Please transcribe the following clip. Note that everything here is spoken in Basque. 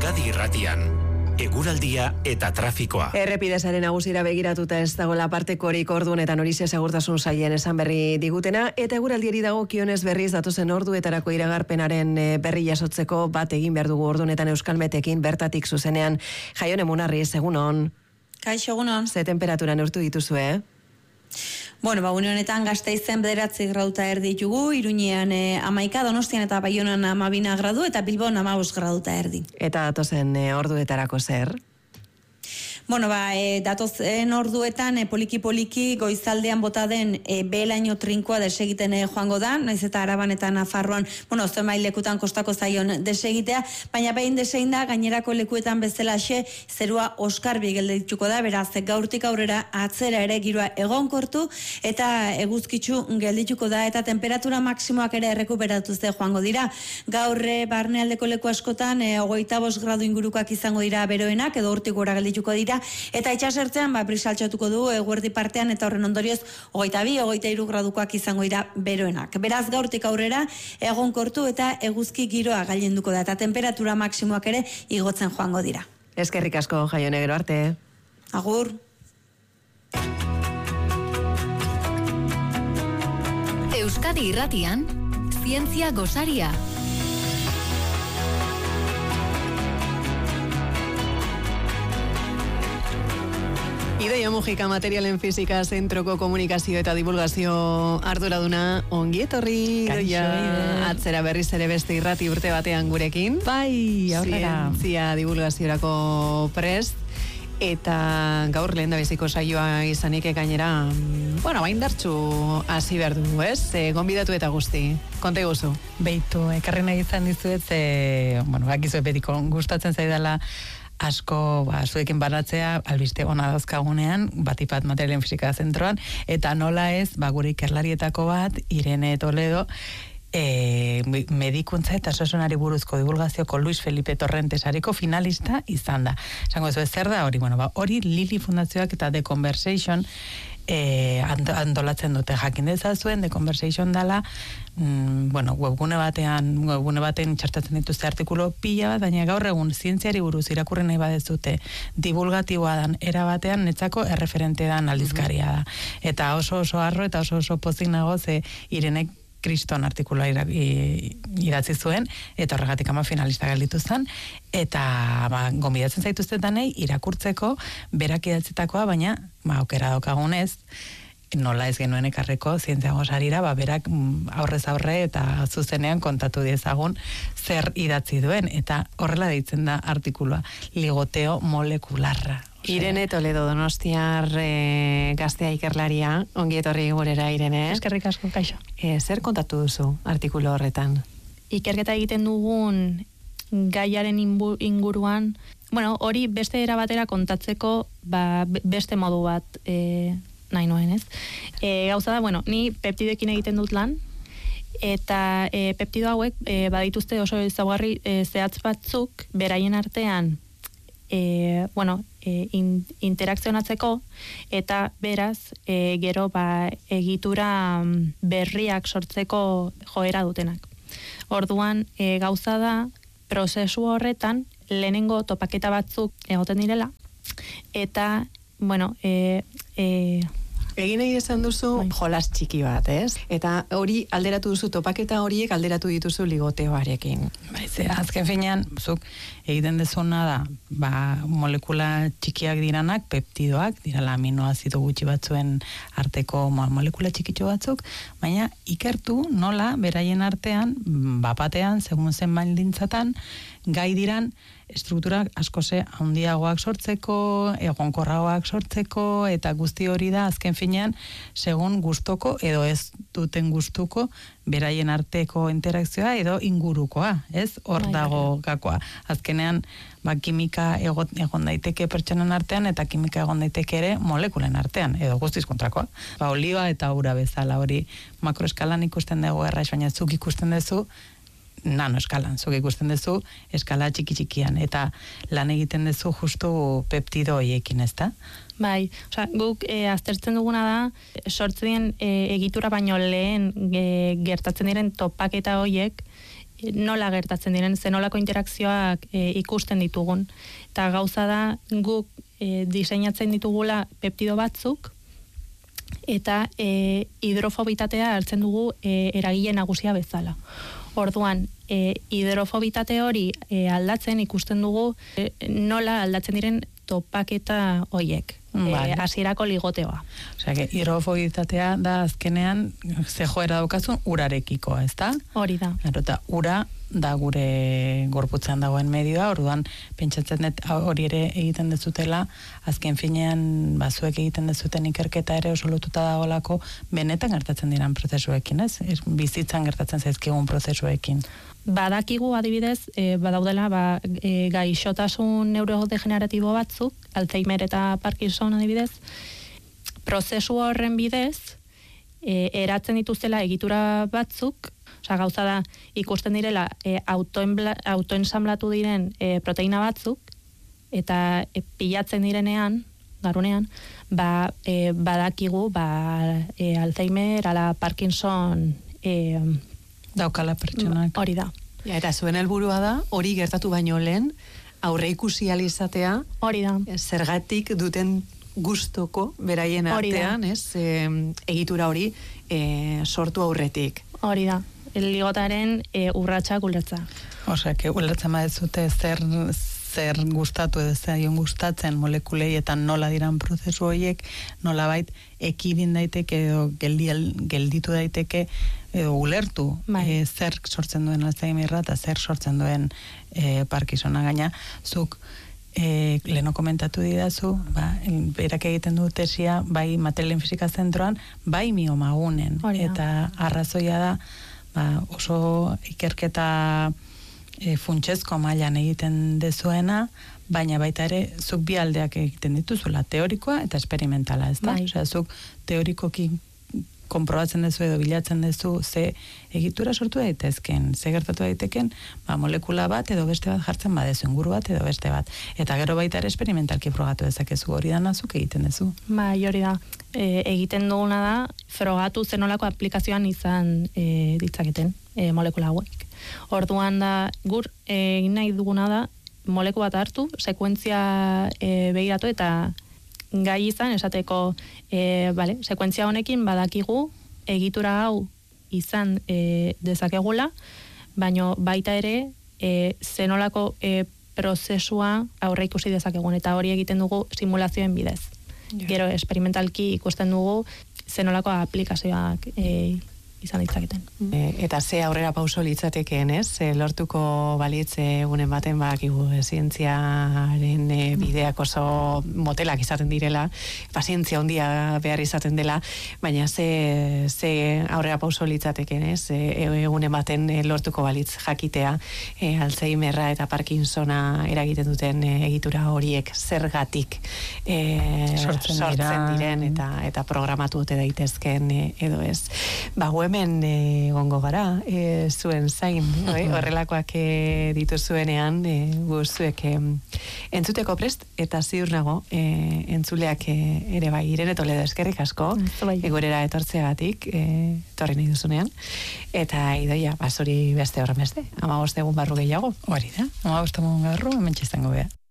Euskadi Irratian, eguraldia eta trafikoa. Errepidesaren nagusira begiratuta ez dagoela partekorik ordunetan horixe segurtasun sailen esan berri digutena, eta eguraldiari dagokionez berriz datozen orduetarako iragarpenaren berri jasotzeko bat egin behar dugu ordunetan Euskalmetekin bertatik zuzenean. Jaione Munarriz, egunon. Kaixo, egunon. Ze temperaturan neurtu dituzue, Bueno, une honetan Gasteizen 9 graduta erdi ditugu, Iruñean 11, Donostian eta Baionan 12 gradu eta Bilbon 15 graduta erdi. Eta datozen orduetarako zer? Bueno, datozen orduetan poliki-poliki goizaldean bota den behelaino trinkoa desegiten joango da, naiz eta Araban eta Nafarroan, zenbait lekutan kostako zaion desegitea, baina behin desegin da gainerako lekuetan bezalaxe zerua oskarbi geldituko da, beraz gaurtik aurrera atzera ere giroa egonkortu eta eguzkitsu geldituko da, eta temperatura maksimoak ere errekuperatu joango dira. Gaur barnealdeko leku askotan 25 gradu ingurukoak izango dira beroenak, edo hortik gora geldituko dira, eta itxasertzean brisa altxatuko du eguerdi partean, eta horren ondorioz 22-23 gradukoak izango dira beroenak. Beraz gaurtik aurrera egonkortu eta eguzki giroa gailenduko da, eta temperatura maksimoak ere igotzen joango dira. Eskerrik asko, Jaione, gero arte. Agur. Euskadi Irratian, zientzia gosaria. Idoia Mujika, materialen fizika zentroko komunikazio eta divulgazio arduraduna, ongi etorri. Idoia, atzera berriz ere beste irrati urte batean gurekin. Bai, aurrera. Zientzia divulgaziorako prest. Eta gaur lehen da beziko saioa izanik gainera, indartxu hasi behar dugu, ez? Gonbidatu eta guzti, konta iguzu. Beitu, ekarri nahi izan dizuet, bakizu betiko gustatzen zaidala asko zuekin banatzea, albiste ona dauzkagunean, batipat materialen fizika zentroan, eta nola ez, gure ikerlarietako bat, Irene Toledo, medikuntza eta osasunari buruzko divulgazioko Luis Felipe Torrente sareko finalista izan da. Esango ez zer da hori? Hori Lili Fundazioak eta The Conversation antolatzen dute, jakin dezazuen, The Conversation dela, webgune baten txartatzen dituzte artikulu pila bat, baina gaur egun zientziari buruz irakurri nahi badezute divulgatiboa dan era batean, netzako erreferente dan aldizkaria da. Eta oso harro eta oso pozik nago, ze Irenek Kriston artikula idatzi zuen, eta horregatik finalista gelditu zen, eta gonbidatzen zaituzten danei irakurtzeko berak idatzitakoa, baina aukera daukagunez, nola ez genuen ekarreko zientzia gosarira, berak aurrez aurre eta zuzenean kontatu diezagun zer idatzi duen, eta horrela deitzen da artikulua, ligoteo molekularra. Irene Toledo, Donostiar gaztea ikerlaria, ongi etorri gurera, Irene. Eskerrik asko, kaixo. Zer kontatu duzu artikulu horretan? Ikerketa egiten dugun gaiaren inguruan, hori beste era batera kontatzeko beste modu bat nahi noen, ez? Gauza da, ni peptidoekin egiten dut lan, eta peptido hauek badituzte oso ezaugarri zehatz batzuk beraien artean interakzionatzeko, eta beraz gero egitura berriak sortzeko joera dutenak. Orduan gauza da prozesu horretan lehenengo topaketa batzuk egoten direla, eta egin nahi esan duzu jolas txiki bat, ez? Eta hori alderatu duzu, topaketa horiek alderatu dituzu ligoteoarekin. Azken finean, zuk egiten dezuna da, molekula txikiak diranak, peptidoak, dirala aminoazido gutxi batzuen arteko molekula txikitxo batzuk, baina ikertu nola beraien artean, bapatean, segun zen baldintzatan, gai diran strukturak askoze handiagoak sortzeko, egonkorragoak sortzeko, eta guzti hori da azken finean segun gustoko edo ez duten gustuko beraien arteko interakzioa edo ingurukoa, ez? Hor dago gakoa. Azkenean kimika egon daiteke pertsonen artean eta kimika egon daiteke ere molekulen artean, edo guztiz kontrakoa. Oliba eta ura bezala hori makroeskalan ikusten dugu erraiz, baina zuk ikusten duzu nano eskalan, zuk ikusten duzu eskala txiki-txikian, eta lan egiten duzu justu peptido hoiekin, ez da? Bai, guk aztertzen duguna da, sortzen egitura baino lehen gertatzen diren topaketa hoiek, nola gertatzen diren, zenolako interakzioak ikusten ditugun. Eta gauza da guk diseinatzen ditugula peptido batzuk, eta hidrofobitatea hartzen dugu eragile nagusia bezala. Orduan, hidrofobitate hori aldatzen ikusten dugu nola aldatzen diren topaketa hoiek. Hasierako ligoteoa. Osea, hidrofobitatea da azkenean ze joera daukazun urarekikoa, ezta? Hori da. Eta ura da gure gorputzean dagoen medioa, orduan pentsatzen dut hori ere egiten dezutela, azken finean bazuek egiten dezuten ikerketa ere oso lotuta dagoelako benetan gertatzen diran prozesuekin, ez? Bizitzan gertatzen zaizkigun prozesuekin. Badakigu adibidez, badaudela gaixotasun neurodegeneratibo batzuk, Alzheimer eta Parkinson adibidez, prozesu horren bidez, eratzen dituztela egitura batzuk, osea gauza da ikusten direla autoensamblatu diren proteina batzuk, eta pilatzen direnean, garunean, badakigu Alzheimer ala Parkinson daukala pertsonak. Hori da. Ja, eta zuen helburua da, hori gertatu baino lehen, aurre ikusi alizatea, hori da. Zergatik duten gustoko beraien artean, ez? Egitura hori sortu aurretik. Hori da. Ligotaren urratsak ulertza. Osea, ulertzen badezute zer gustatu edo zaion gustatzen molekulei eta nola diran prozesu horiek, nolabait ekidin daiteke edo gelditu daiteke edo ulertu zer sortzen duen Alzheimerra eta zer sortzen duen Parkinsona. Gaina, zuk leno komentatu didazu, berak egiten du tesia bai materialen fisika zentroan, bai miomagunen. Eta arrazoia da oso ikerketa funtsezko mailan egiten dezuena, baina baita ere zuk bi aldeak egiten dituzula, teorikoa eta esperimentala, ez da? Osea, zuk teorikoki konprobatzen dezu edo bilatzen dezu ze egitura sortu daitezken, ze gertatu daiteken, molekula bat edo beste bat jartzen badezu, inguru bat edo beste bat. Eta gero baita ere esperimentalki frogatu dezakezu, hori da nazuk egiten dezu. Hori da. Egiten duguna da, frogatu zenolako aplikazioan izan ditzaketen molekula hauek. Orduan da, gur egin nahi duguna da, moleku bat hartu, sekuentzia begiratu eta gai izan, esateko, sekuentzia honekin badakigu egitura hau izan dezakegula, baino baita ere zenolako prozesua aurre ikusi dezakegun, eta hori egiten dugu simulazioen bidez. Gero, esperimentalki ikusten dugu zenolako aplikazioak izan ditzaketen. Eta ze aurrera pauso litzatekeen, ez? Lortuko balitz egunen baten bakigu zientziaren bideak oso motelak izaten direla, pazientzia handia behar izaten dela, baina ze aurrera pauso litzatekeen, ez? Egunen baten lortuko balitz jakitea Alzheimerra eta Parkinsona eragiten duten egitura horiek zergatik sortzen diren eta programatu dute daitezken edo ez. Hemen gongo gara, zuen zain, horrelakoak dituzuenean, zuek entzuteko prest, eta ziur nago, entzuleak ere bai, Irene Toledo, eskerrik asko, gurera etortzeagatik, torri nahi duzunean, eta Idoia, zuri beste horren beste, 15 egun barru gehiago. Hori da, 15 egun barru, hemen txizango beha.